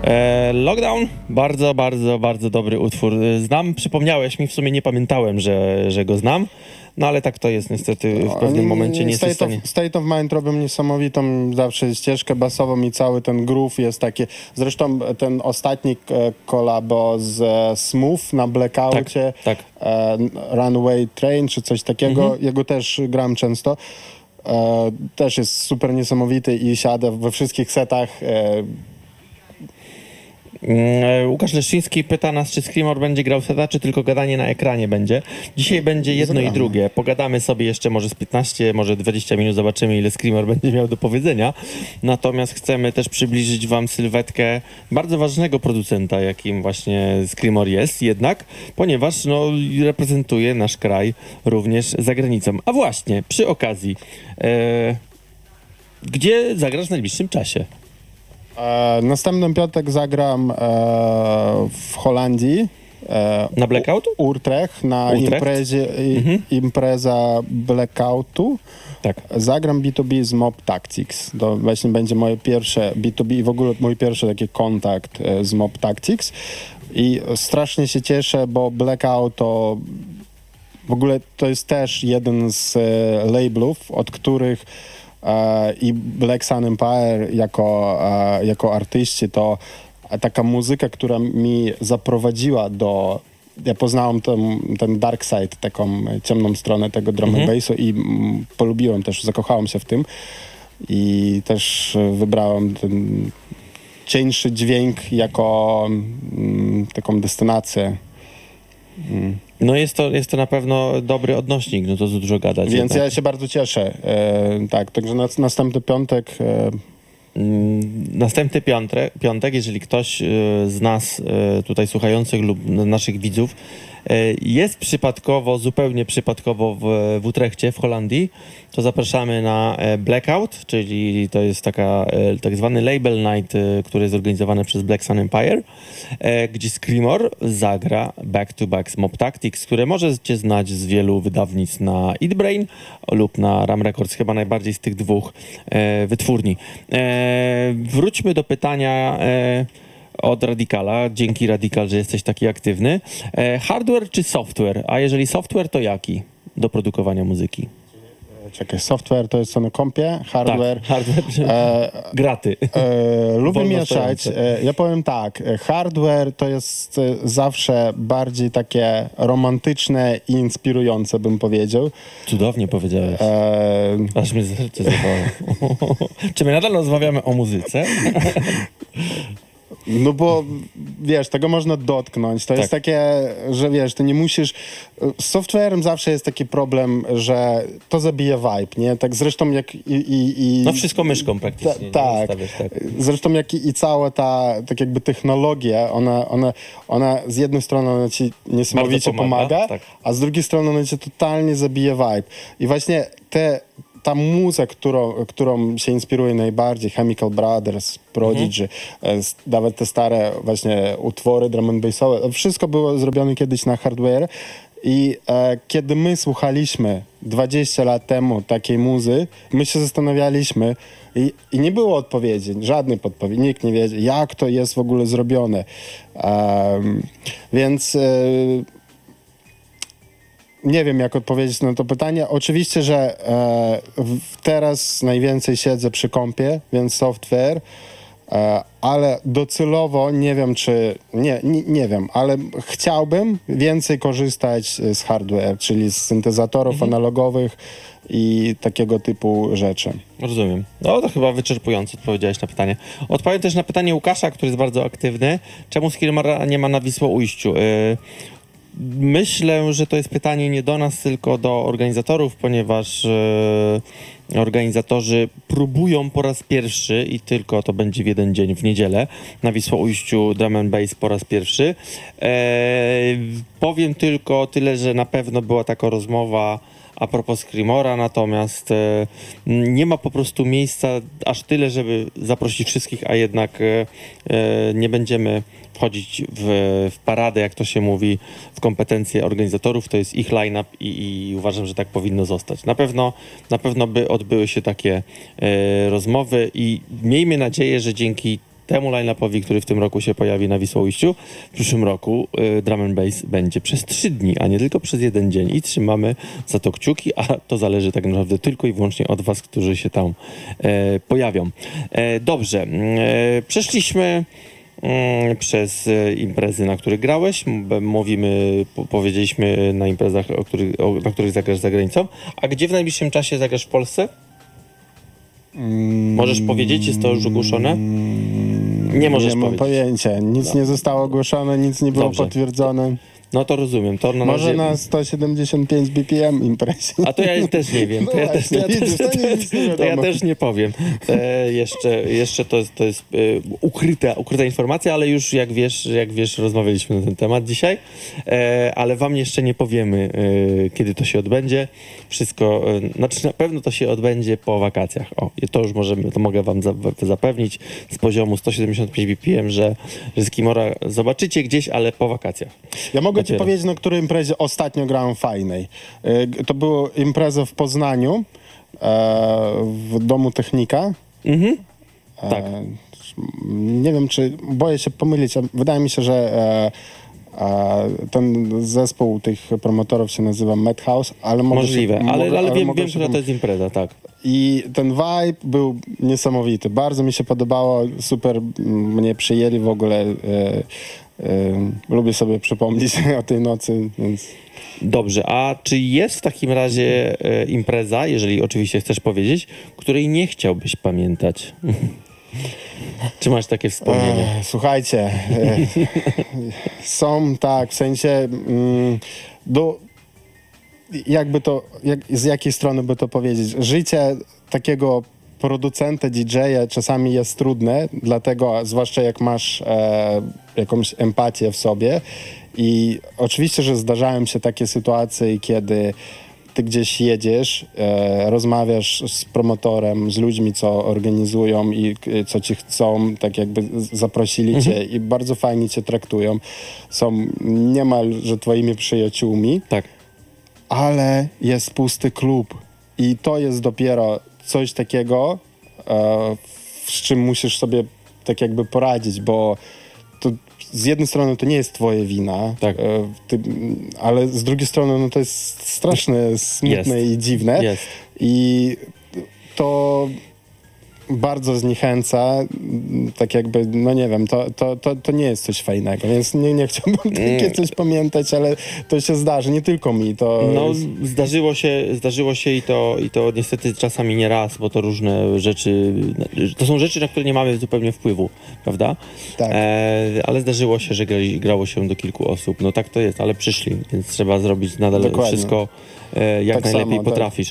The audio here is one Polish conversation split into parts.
Lockdown, bardzo, bardzo, bardzo dobry utwór. Znam, przypomniałeś mi, w sumie nie pamiętałem, że go znam, no ale tak to jest niestety w pewnym momencie nie jest w stanie. State of Mind robią niesamowitą zawsze ścieżkę basową i cały ten groove jest taki. Zresztą ten ostatni kolabo z Smooth na Blackoutie, Tak. Runaway Train czy coś takiego, jego też gram często. Też jest super niesamowity i siada we wszystkich setach. Łukasz Leszczyński pyta nas, czy Screamor będzie grał seta, czy tylko gadanie na ekranie będzie. Dzisiaj będzie jedno i drugie. Pogadamy sobie jeszcze może z 15, może 20 minut, zobaczymy, ile Screamor będzie miał do powiedzenia. Natomiast chcemy też przybliżyć wam sylwetkę bardzo ważnego producenta, jakim właśnie Screamor jest jednak, ponieważ reprezentuje nasz kraj również za granicą. A właśnie, przy okazji, gdzie zagrasz w najbliższym czasie? Następny piątek zagram w Holandii. Na Blackout? Utrecht, na impreza Blackoutu. Tak. Zagram B2B z Mob Tactics. To właśnie będzie moje pierwsze B2B i w ogóle mój pierwszy taki kontakt z Mob Tactics. I strasznie się cieszę, bo Blackout to w ogóle to jest też jeden z labelów, od których i Black Sun Empire jako artyści to taka muzyka, która mi zaprowadziła do... Ja poznałem ten dark side, taką ciemną stronę tego drum and bassu i polubiłem też, zakochałem się w tym i też wybrałem ten cieńszy dźwięk jako taką destynację. No jest to na pewno dobry odnośnik, no to za dużo gadać. Więc ja się bardzo cieszę. Tak, także następny piątek... Następny piątek, jeżeli ktoś z nas tutaj słuchających lub naszych widzów jest zupełnie przypadkowo w Utrechcie, w Holandii, to zapraszamy na Blackout, czyli to jest tak zwany label night, który jest organizowany przez Black Sun Empire, gdzie Screamor zagra back-to-back z Mob Tactics, które możecie znać z wielu wydawnictw na Eat Brain lub na Ram Records, chyba najbardziej z tych dwóch wytwórni. Wróćmy do pytania od Radikala. Dzięki, Radikal, że jesteś taki aktywny. Hardware czy software? A jeżeli software, to jaki do produkowania muzyki? Czekaj, software to jest co na kompie, hardware... Tak, hardware, graty. Lubię mieszać. Ja powiem tak, hardware to jest zawsze bardziej takie romantyczne i inspirujące, bym powiedział. Cudownie powiedziałeś. Aż mnie serce zabało. Czy my nadal rozmawiamy o muzyce? No bo, wiesz, tego można dotknąć. To jest takie, że wiesz, ty nie musisz... Z softwarem zawsze jest taki problem, że to zabija vibe, nie? Tak zresztą jak No wszystko myszką praktycznie. Tak. Zresztą jak i cała ta, tak jakby technologia, ona z jednej strony ona ci niesamowicie pomaga, a z drugiej strony ona ci totalnie zabija vibe. I właśnie ta muza, którą się inspiruje najbardziej, Chemical Brothers, Prodigy, nawet te stare właśnie utwory drum and bassowe, wszystko było zrobione kiedyś na hardware i kiedy my słuchaliśmy 20 lat temu takiej muzy, my się zastanawialiśmy i nie było odpowiedzi, żadnej podpowiedzi, nikt nie wiedział, jak to jest w ogóle zrobione. Więc... Nie wiem, jak odpowiedzieć na to pytanie. Oczywiście, że teraz najwięcej siedzę przy kompie, więc software, ale docelowo nie wiem, czy... Nie wiem, ale chciałbym więcej korzystać z hardware, czyli z syntezatorów analogowych i takiego typu rzeczy. Rozumiem. No to chyba wyczerpująco odpowiedziałeś na pytanie. Odpowiem też na pytanie Łukasza, który jest bardzo aktywny. Czemu Screamora nie ma na Wisłoujściu? Myślę, że to jest pytanie nie do nas, tylko do organizatorów, ponieważ organizatorzy próbują po raz pierwszy i tylko to będzie w jeden dzień, w niedzielę, na Wisłoujściu Drum and Bass po raz pierwszy. Powiem tylko tyle, że na pewno była taka rozmowa a propos Screamora, natomiast nie ma po prostu miejsca aż tyle, żeby zaprosić wszystkich, a jednak nie będziemy wchodzić w paradę, jak to się mówi, w kompetencje organizatorów. To jest ich line-up i uważam, że tak powinno zostać. Na pewno by odbyły się takie rozmowy i miejmy nadzieję, że dzięki temu line-upowi, który w tym roku się pojawi na Wisłoujściu. W przyszłym roku Drum and Bass będzie przez 3 dni, a nie tylko przez 1 dzień i trzymamy za to kciuki, a to zależy tak naprawdę tylko i wyłącznie od was, którzy się tam pojawią. Dobrze, przeszliśmy przez imprezy, na których grałeś. Powiedzieliśmy na imprezach, na których zagrasz za granicą. A gdzie w najbliższym czasie zagrasz w Polsce? Możesz powiedzieć? Jest to już ogłoszone? Nie możesz Nie mam powiedzieć. pojęcia. Nic nie zostało ogłoszone, nic nie było Dobrze. potwierdzone. No to rozumiem. To na Może razie... na 175 BPM imprezie. A to ja też nie wiem. No To ja właśnie, też, widzisz, to nic nie to ja wiadomo. też nie powiem. Jeszcze to jest ukryta informacja, ale już jak wiesz, rozmawialiśmy na ten temat dzisiaj. Ale wam jeszcze nie powiemy, kiedy to się odbędzie. Wszystko, znaczy na pewno to się odbędzie po wakacjach. O, i to już mogę wam zapewnić z poziomu 175 BPM, że Skimora zobaczycie gdzieś, ale po wakacjach. Ja mogę ci Dopiero. powiedzieć, na której imprezie ostatnio grałem fajnej. To była impreza w Poznaniu, w Domu Technika. Mhm. Tak. Nie wiem, czy boję się pomylić. Wydaje mi się, że ten zespół tych promotorów się nazywa Madhouse, ale Możliwe, ale wiem, mogę się która to jest impreza, tak. I ten vibe był niesamowity. Bardzo mi się podobało, super mnie przyjęli w ogóle. Lubię sobie przypomnieć o tej nocy, więc... Dobrze, a czy jest w takim razie impreza, jeżeli oczywiście chcesz powiedzieć, której nie chciałbyś pamiętać? Czy masz takie wspomnienia? Słuchajcie, są tak, w sensie z jakiej strony by to powiedzieć? Życie takiego producenta, DJ-a czasami jest trudne, dlatego, zwłaszcza jak masz jakąś empatię w sobie i oczywiście, że zdarzają się takie sytuacje, kiedy ty gdzieś jedziesz, rozmawiasz z promotorem, z ludźmi, co organizują i co ci chcą, tak jakby zaprosili cię i bardzo fajnie cię traktują. Są niemalże twoimi przyjaciółmi, Tak. ale jest pusty klub i to jest dopiero coś takiego, z czym musisz sobie tak jakby poradzić, bo to z jednej strony to nie jest twoja wina, Tak. ale z drugiej strony no to jest straszne, smutne i dziwne. Jest. I to bardzo zniechęca, tak jakby, no nie wiem, to nie jest coś fajnego, więc nie chciałbym takie coś pamiętać, ale to się zdarzy, nie tylko mi, to... No, zdarzyło się i to niestety czasami nie raz, bo to różne rzeczy, to są rzeczy, na które nie mamy zupełnie wpływu, prawda? Tak. Ale zdarzyło się, że grało się do kilku osób. No tak to jest, ale przyszli, więc trzeba zrobić nadal Dokładnie. wszystko jak Tak najlepiej samo, tak. potrafisz.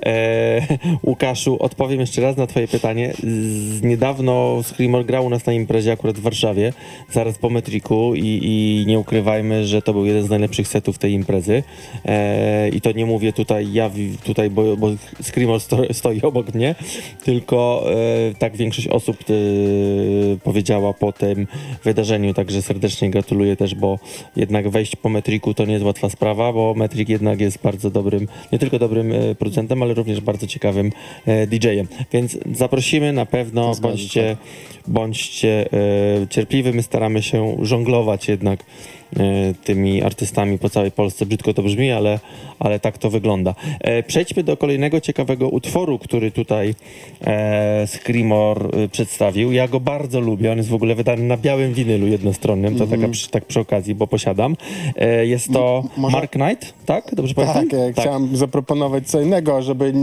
Łukaszu, odpowiem jeszcze raz na twoje pytanie. Niedawno Screamer grał u nas na imprezie akurat w Warszawie, zaraz po Metriku i nie ukrywajmy, że to był jeden z najlepszych setów tej imprezy. I to nie mówię tutaj, bo Screamer stoi obok mnie, tylko tak większość osób powiedziała po tym wydarzeniu, także serdecznie gratuluję też, bo jednak wejść po Metriku to nie jest łatwa sprawa, bo Metrik jednak jest bardzo dobrym, nie tylko dobrym producentem, ale również bardzo ciekawym DJ-em. Więc zaprosimy na pewno, bądźcie cierpliwi, my staramy się żonglować jednak tymi artystami po całej Polsce. Brzydko to brzmi, ale tak to wygląda. Przejdźmy do kolejnego ciekawego utworu, który tutaj Screamor przedstawił. Ja go bardzo lubię. On jest w ogóle wydany na białym winylu jednostronnym. To tak przy okazji, bo posiadam. Jest to Mark Knight, tak? Dobrze pamiętam? Tak, chciałem zaproponować co innego,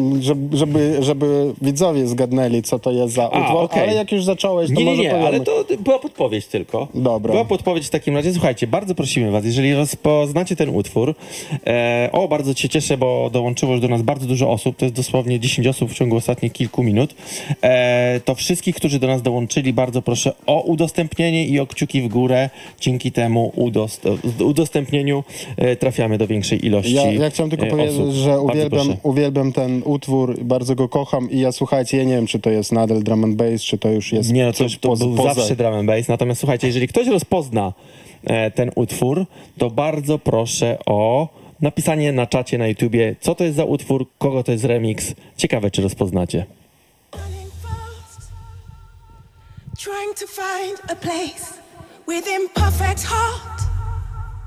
żeby widzowie zgadnęli, co to jest za utwór, okej. ale jak już zacząłeś, to Nie, może powiemy. ale to była podpowiedź tylko. Dobra. Była podpowiedź w takim razie. Słuchajcie, bardzo prosimy was, jeżeli rozpoznacie ten utwór, bardzo się cieszę, bo dołączyło już do nas bardzo dużo osób, to jest dosłownie 10 osób w ciągu ostatnich kilku minut, to wszystkich, którzy do nas dołączyli, bardzo proszę o udostępnienie i o kciuki w górę. Dzięki temu udostępnieniu trafiamy do większej ilości Ja chciałem tylko powiedzieć, osób. że Bardzo proszę. uwielbiam ten utwór, bardzo go kocham i słuchajcie, ja nie wiem, czy to jest nadal drum and bass, czy to już jest Nie, no coś to był poza... zawsze drum and bass. Natomiast słuchajcie, jeżeli ktoś rozpozna ten utwór, to bardzo proszę o napisanie na czacie na YouTubie, co to jest za utwór, kogo to jest remix. Ciekawe, czy rozpoznacie. Trying to find a place within perfect heart.